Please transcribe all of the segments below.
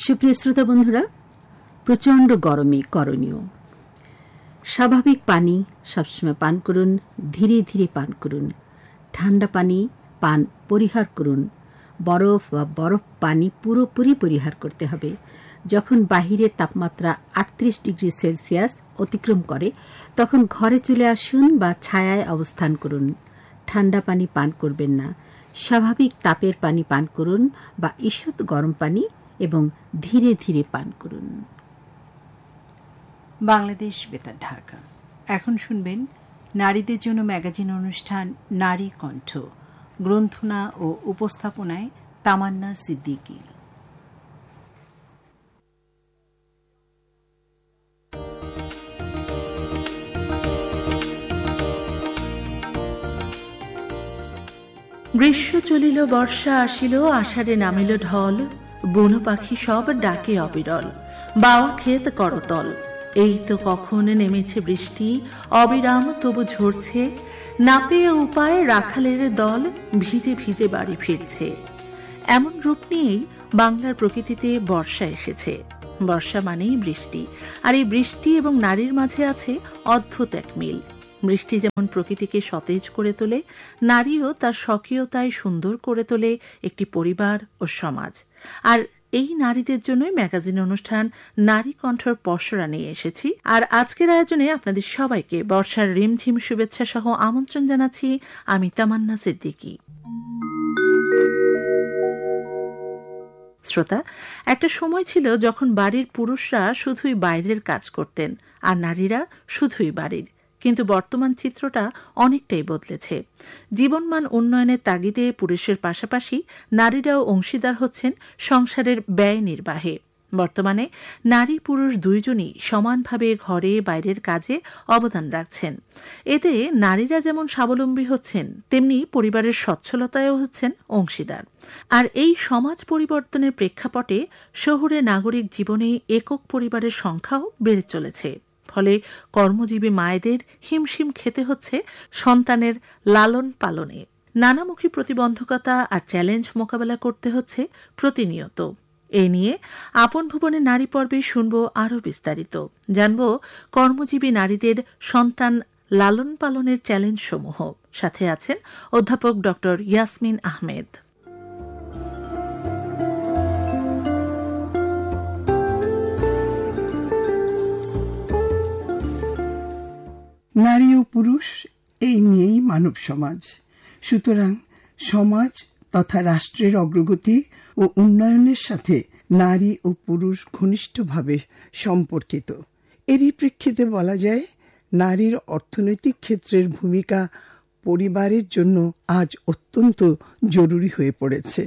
সুপ্রিয় শ্রোতা বন্ধুরা, প্রচণ্ড গরমে করণীয় স্বাভাবিক পানি সবসময় পান করুন, ধীরে ধীরে পান করুন। ঠান্ডা পানি পান পরিহার করুন। বরফ বা বরফ পানি পুরোপুরি পরিহার করতে হবে। যখন বাহিরের তাপমাত্রা 38 ডিগ্রি সেলসিয়াস অতিক্রম করে তখন ঘরে চলে আসুন বা ছায়ায় অবস্থান করুন। ঠান্ডা পানি পান করবেন না। স্বাভাবিক তাপের পানি পান করুন বা ঈষৎ গরম পানি এবং ধীরে ধীরে পান করুন। বাংলাদেশ বেতার, ঢাকা। এখন শুনবেন নারীদের জন্য ম্যাগাজিন অনুষ্ঠান নারী কণ্ঠ। গ্রন্থনা ও উপস্থাপনায় তামান্না সিদ্দিকী। গ্রীষ্ম চলিল, বর্ষা আসিল, আষাঢ়ে নামিল ঢল। বুনো পাখি সব ডাকে অবিরল, বাওয়া ক্ষেত করতল। এই তো কখন নেমেছে বৃষ্টি, অবিরাম তবু ঝরছে। না পেয়ে উপায় রাখালের দল, ভিজে ভিজে বাড়ি ফিরছে। এমন রূপ নিয়েই বাংলার প্রকৃতিতে বর্ষা এসেছে। বর্ষা মানেই বৃষ্টি, আর এই বৃষ্টি এবং নারীর মাঝে আছে অদ্ভুত এক মিল। বৃষ্টি যেমন প্রকৃতিকে সতেজ করে তোলে, নারীও তার স্বকীয়তায় সুন্দর করে তোলে একটি পরিবার ও সমাজ। আর এই নারীদের জন্যই ম্যাগাজিন অনুষ্ঠান নারী কণ্ঠর পসরা নিয়ে এসেছি। আর আজকের আয়োজনে আপনাদের সবাইকে বর্ষার রিমঝিম শুভেচ্ছা সহ আমন্ত্রণ জানাচ্ছি আমি তামান্না সিদ্দিকী। শ্রোতা, একটা সময় ছিল যখন বাড়ির পুরুষরা শুধুই বাইরের কাজ করতেন আর নারীরা শুধুই বাড়ির। কিন্তু বর্তমান চিত্রটা অনেকটাই বদলেছে। জীবনমান উন্নয়নের তাগিদে পুরুষের পাশাপাশি নারীরাও অংশীদার হচ্ছেন সংসারের ব্যয় নির্বাহে। বর্তমানে নারী পুরুষ দুইজনই সমানভাবে ঘরে বাইরের কাজে অবদান রাখছেন। এতে নারীরা যেমন স্বাবলম্বী হচ্ছেন, তেমনি পরিবারের সচ্ছলতায়ও হচ্ছেন অংশীদার। আর এই সমাজ পরিবর্তনের প্রেক্ষাপটে শহুরে নাগরিক জীবনে একক পরিবারের সংখ্যাও বেড়ে চলেছে। ফলে কর্মজীবী মায়েদের হিমশিম খেতে হচ্ছে সন্তানের লালন পালনে। নানামুখী প্রতিবন্ধকতা আর চ্যালেঞ্জ মোকাবেলা করতে হচ্ছে প্রতিনিয়ত। এ নিয়ে আপন ভুবনে নারী পর্বে শুনব আরও বিস্তারিত। জানব কর্মজীবী নারীদের সন্তান লালন পালনের চ্যালেঞ্জ সমূহ। সাথে আছেন অধ্যাপক ডক্টর ইয়াসমিন আহমেদ। নারী ও পুরুষ এই নিয়েই মানব সমাজ। সুতরাং সমাজ তথা রাষ্ট্রের অগ্রগতি ও উন্নয়নের সাথে নারী ও পুরুষ ঘনিষ্ঠভাবে সম্পর্কিত। এরই প্রেক্ষিতে বলা যায়, নারীর অর্থনৈতিক ক্ষেত্রের ভূমিকা পরিবারের জন্য আজ অত্যন্ত জরুরি হয়ে পড়েছে।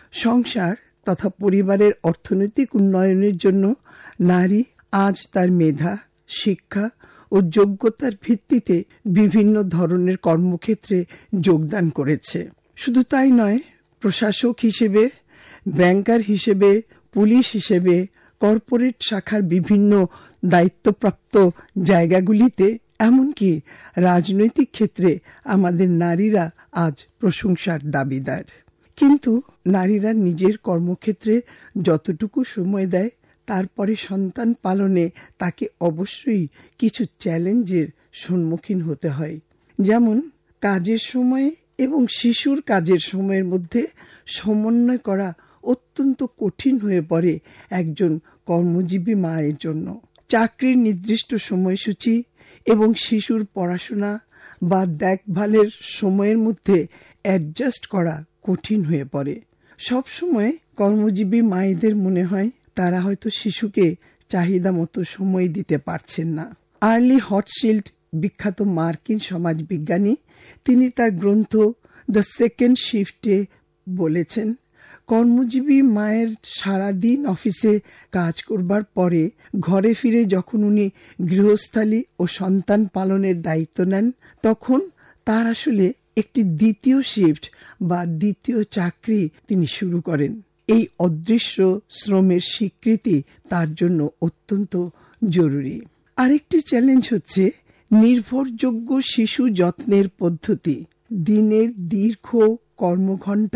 সংসার তথা পরিবারের অর্থনৈতিক উন্নয়নের জন্য নারী আজ তার মেধা, শিক্ষা ও যোগ্যতার ভিত্তিতে বিভিন্ন ধরনের কর্মক্ষেত্রে যোগদান করেছে। শুধু তাই নয়, প্রশাসক হিসেবে, ব্যাংকার হিসেবে, পুলিশ হিসেবে, কর্পোরেট শাখার বিভিন্ন দায়িত্বপ্রাপ্ত জায়গাগুলিতে, এমনকি রাজনৈতিক ক্ষেত্রে আমাদের নারীরা আজ প্রশংসার দাবিদার। কিন্তু নারীরা নিজের কর্মক্ষেত্রে যতটুকু সময় দেয়, তারপরে সন্তান পালনে তাকে অবশ্যই কিছু চ্যালেঞ্জের সম্মুখীন হতে হয়। যেমন কাজের সময় এবং শিশুর কাজের সময়ের মধ্যে সমন্বয় করা অত্যন্ত কঠিন হয়ে পড়ে একজন কর্মজীবী মায়ের জন্য। চাকরির নির্দিষ্ট সময়সূচি এবং শিশুর পড়াশোনা বা দেখভালের সময়ের মধ্যে অ্যাডজাস্ট করা কঠিন হয়ে পড়ে। সবসময় কর্মজীবী মায়েদের মনে হয় তারা হয়তো শিশুকে চাহিদা মতো সময় দিতে পারছেন না। আর্লি হটশিল্ড বিখ্যাত মার্কিন সমাজবিজ্ঞানী, তিনি তার গ্রন্থ দ্য সেকেন্ড শিফটে বলেছেন, কর্মজীবী মায়ের সারাদিন অফিসে কাজ করবার পরে ঘরে ফিরে যখন উনি গৃহস্থালী ও সন্তান পালনের দায়িত্ব নেন, তখন তার আসলে একটি দ্বিতীয় শিফট বা দ্বিতীয় চাকরি তিনি শুরু করেন। এই অদৃশ্য শ্রমের স্বীকৃতি তার জন্য অত্যন্ত জরুরি। আরেকটি চ্যালেঞ্জ হচ্ছে নির্ভরযোগ্য শিশু যত্নের পদ্ধতি। দিনের দীর্ঘ কর্মঘণ্টা,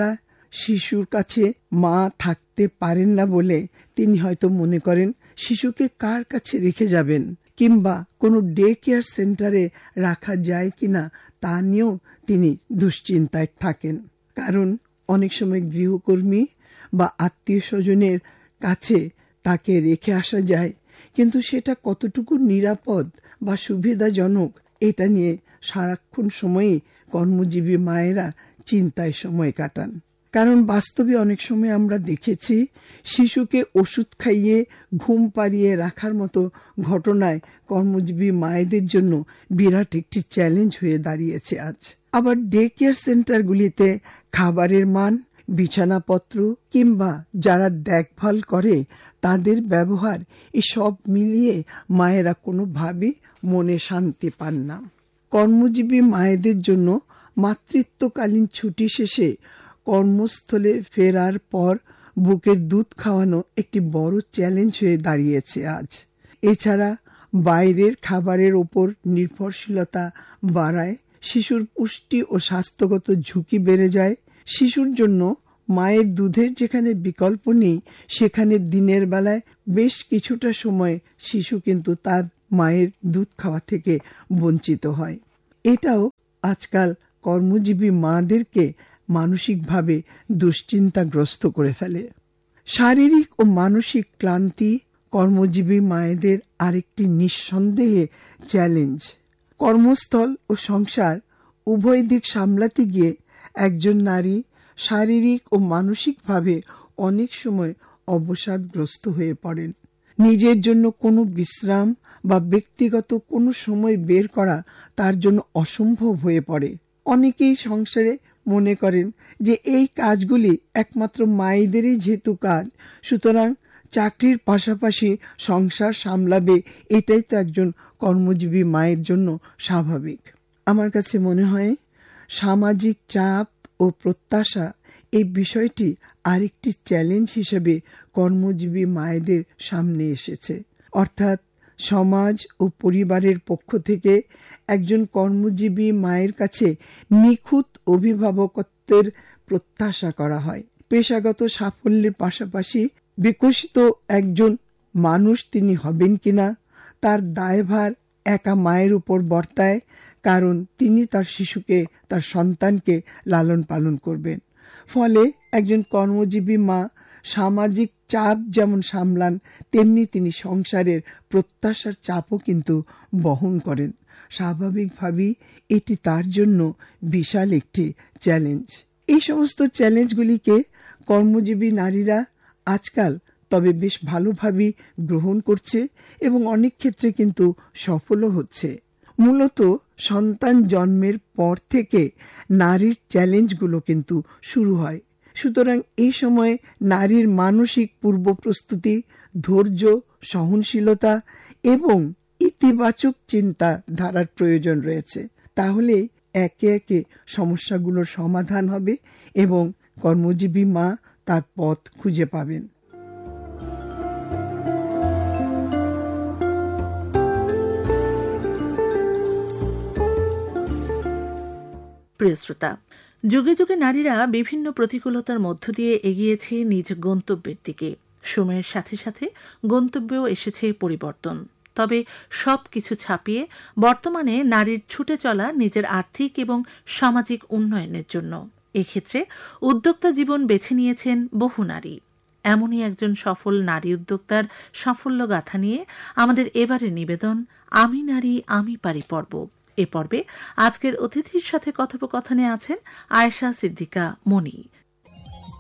শিশুর কাছে মা থাকতে পারেন না বলে তিনি হয়তো মনে করেন শিশুকে কার কাছে রেখে যাবেন, কিংবা কোনো ডে কেয়ার সেন্টারে রাখা যায় কিনা তা নিয়েও তিনি দুশ্চিন্তায় থাকেন। কারণ অনেক সময় গৃহকর্মী বা আত্মীয় স্বজনের কাছে তাকে রেখে আসা যায়, কিন্তু সেটা কতটুকু নিরাপদ বা সুবিধাজনক এটা নিয়ে সারাক্ষণ সময়ই কর্মজীবী মায়েরা চিন্তায় সময় কাটান। কারণ বাস্তবে অনেক সময় আমরা দেখেছি শিশুকে ওষুধ খাইয়ে ঘুম পাড়িয়ে রাখার মতো ঘটনায় কর্মজীবী মায়েদের জন্য বিরাট একটি চ্যালেঞ্জ হয়ে দাঁড়িয়েছে আজ। আবার ডে কেয়ার সেন্টারগুলিতে খাবারের মান, বিছানাপত্র কিংবা যারা দেখভাল করে তাদের ব্যবহার, এসব মিলিয়ে মায়েরা কোনোভাবেই মনে শান্তি পান না। কর্মজীবী মায়েদের জন্য মাতৃত্বকালীন ছুটি শেষে কর্মস্থলে ফেরার পর বুকের দুধ খাওয়ানো একটি বড় চ্যালেঞ্জ হয়ে দাঁড়িয়েছে আজ। এছাড়া বাইরের খাবারের ওপর নির্ভরশীলতা বাড়ায়, শিশুর পুষ্টি ও স্বাস্থ্যগত ঝুঁকি বেড়ে যায়। শিশুর জন্য মায়ের দুধের যেখানে বিকল্প নেই, সেখানে দিনের বেলায় বেশ কিছুটা সময় শিশু কিন্তু তার মায়ের দুধ খাওয়া থেকে বঞ্চিত হয়। এটাও আজকাল কর্মজীবী মাদেরকে মানসিকভাবে দুশ্চিন্তাগ্রস্ত করে ফেলে। শারীরিক ও মানসিক ক্লান্তি কর্মজীবী মায়েদের আরেকটি নিঃসন্দেহে চ্যালেঞ্জ। কর্মস্থল ও সংসার উভয় দিক সামলাতে গিয়ে একজন নারী শারীরিক ও মানসিকভাবে অনেক সময় অবসাদগ্রস্ত হয়ে পড়েন। নিজের জন্য কোনো বিশ্রাম বা ব্যক্তিগত কোনো সময় বের করা তার জন্য অসম্ভব হয়ে পড়ে। অনেকেই সংসারে মনে করেন যে এই কাজগুলি একমাত্র মায়েদেরই যেহেতু কাজ, সুতরাং চাকরির পাশাপাশি সংসার সামলাবে, এটাই তো একজন কর্মজীবী মায়ের জন্য স্বাভাবিক। আমার কাছে মনে হয় সামাজিক চাপ ও প্রত্যাশা এই বিষয়টি আরেকটি চ্যালেঞ্জ হিসেবে কর্মজীবী মায়েদের সামনে এসেছে। অর্থাৎ সমাজ ও পরিবারের পক্ষ থেকে একজন কর্মজীবী মায়ের কাছে নিখুঁত অভিভাবকত্বের প্রত্যাশা করা হয়। পেশাগত সাফল্যের পাশাপাশি বিকশিত একজন মানুষ তিনি হবেন কিনা তার দায়ভার একা মায়ের উপর বর্তায়, কারণ তিনি তার শিশুকে, তার সন্তানকে লালন পালন করবেন। ফলে একজন কর্মজীবী মা সামাজিক চাপ যেমন সামলান, তেমনি তিনি সংসারের প্রত্যাশার চাপও কিন্তু বহন করেন। স্বাভাবিকভাবেই এটি তার জন্য বিশাল একটি চ্যালেঞ্জ। এই সমস্ত চ্যালেঞ্জগুলিকে কর্মজীবী নারীরা আজকাল তবে বেশ ভালোভাবেই গ্রহণ করছে এবং অনেক ক্ষেত্রে কিন্তু সফলও হচ্ছে। মূলত সন্তান জন্মের পর থেকে নারীর চ্যালেঞ্জগুলো কিন্তু শুরু হয়। সুতরাং এই সময় নারীর মানসিক পূর্ব প্রস্তুতি, ধৈর্য, সহনশীলতা এবং ইতিবাচক চিন্তা ধারার প্রয়োজন রয়েছে। তাহলে একে একে সমস্যাগুলোর সমাধান হবে এবং কর্মজীবী মা তার পথ খুঁজে পাবেন। প্রিয় শ্রোতা, যুগে যুগে নারীরা বিভিন্ন প্রতিকূলতার মধ্য দিয়ে এগিয়েছে নিজ গন্তব্যের দিকে। সময়ের সাথে সাথে গন্তব্যেও এসেছে পরিবর্তন। তবে সবকিছু ছাপিয়ে বর্তমানে নারীর ছুটে চলা নিজের আর্থিক এবং সামাজিক উন্নয়নের জন্য। এক্ষেত্রে উদ্যোক্তা জীবন বেছে নিয়েছেন বহু নারী। এমনই একজন সফল নারী উদ্যোক্তার সাফল্য গাথা নিয়ে আমাদের এবারে নিবেদন আমি নারী আমি পারি পর্ব। এ পর্বে আজকের অতিথির সাথে কথোপকথনে আছেন আয়েশা সিদ্দিকা মনি।